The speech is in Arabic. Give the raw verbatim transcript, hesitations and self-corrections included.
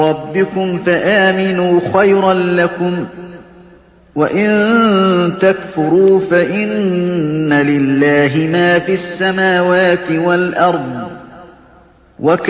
ربكم فآمنوا خيرا لكم وإن تكفروا فإن لله ما في السماوات والأرض